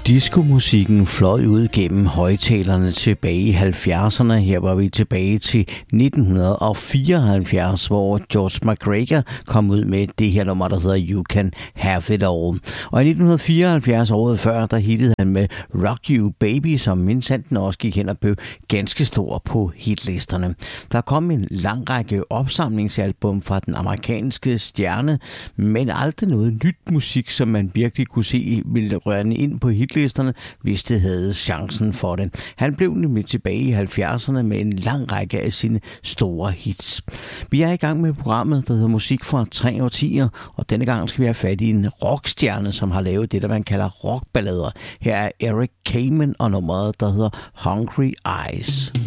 Diskomusikken fløj ud gennem højtalerne tilbage i 70'erne. Her var vi tilbage til 1974, hvor George McGregor kom ud med det her nummer, der hedder You Can Have It All. Og i 1974, året før, der hittede han med Rock You Baby, som mindsanden også gik hen og blev ganske stor på hitlisterne. Der kom en lang række opsamlingsalbum fra den amerikanske stjerne, men aldrig noget nyt musik, som man virkelig kunne se ville røre ind på hitlisterne, hvis det havde chancen for det. Han blev nemlig tilbage i 70'erne med en lang række af sine store hits. Vi er i gang med programmet, der hedder Musik fra 3 årtier, og denne gang skal vi have fat i en rockstjerne, som har lavet det, der man kalder rockballader. Her er Eric Carmen og nummeret, der hedder Hungry Eyes.